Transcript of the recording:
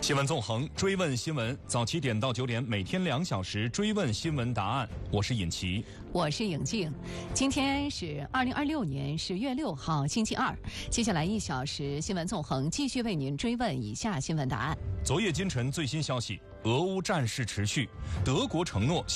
新闻纵横，追问新闻，早7点到9点，每天2小时追问新闻答案。我是尹奇， 我是颖静。今天是2026年10月6号，星期二。接下来1小时新闻纵横继续为您追问以下新闻答案。 昨夜今晨最新消息，俄乌战事持续，德国承诺